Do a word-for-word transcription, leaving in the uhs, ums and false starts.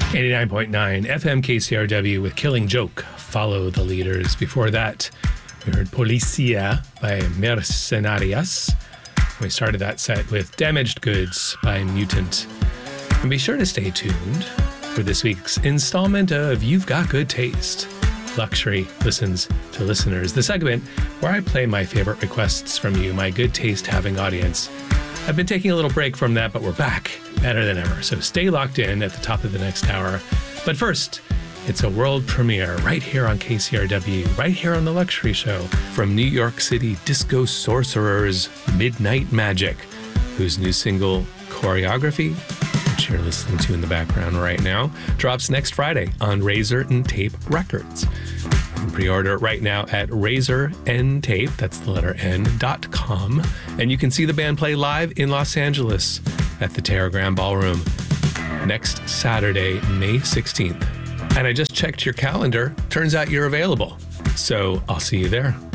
eighty-nine point nine F M K C R W with Killing Joke, Follow the Leaders. Before that, we heard Policia by Mercenarias. We started that set with Damaged Goods by Mutant. And be sure to stay tuned for this week's installment of You've Got Good Taste. Luxury listens to listeners, the segment where I play my favorite requests from you, my good taste having audience. I've been taking a little break from that, but we're back better than ever. So stay locked in at the top of the next hour. But first, it's a world premiere right here on K C R W, right here on The Luxury Show, from New York City disco sorcerers Midnight Magic, whose new single, Choreography, which you're listening to in the background right now, drops next Friday on Razor and Tape Records. You can pre-order it right now at Razor N Tape, that's the letter N, dot com. And you can see the band play live in Los Angeles at the Terragram Ballroom next Saturday, May sixteenth. And I just checked your calendar. Turns out you're available. So I'll see you there.